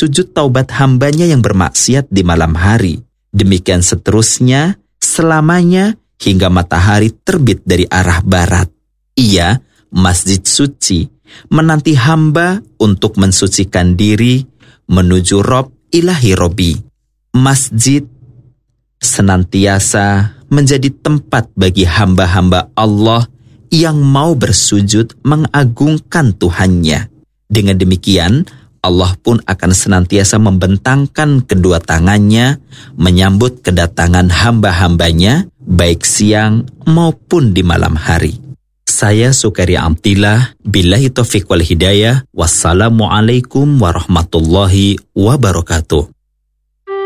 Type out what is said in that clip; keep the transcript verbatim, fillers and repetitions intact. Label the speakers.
Speaker 1: sujud taubat hambanya yang bermaksiat di malam hari. Demikian seterusnya, selamanya hingga matahari terbit dari arah barat. Ia, masjid suci, menanti hamba untuk mensucikan diri menuju Rob ilahi Robi. Masjid senantiasa menjadi tempat bagi hamba-hamba Allah yang mau bersujud mengagungkan Tuhannya. Dengan demikian, Allah pun akan senantiasa membentangkan kedua tangannya menyambut kedatangan hamba-hambanya baik siang maupun di malam hari. Saya Sukaria Amtillah, billahi taufiq wal hidayah, wassalamualaikum warahmatullahi wabarakatuh.